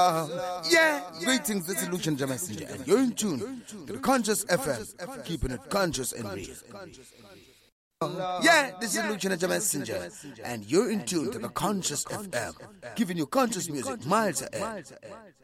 Greetings, this is Lucian J Messenger, and you're in tune to the Conscious FM, keeping it conscious and real. This is Lucian J Messenger, and you're in tune to the Conscious FM, giving you conscious music miles ahead.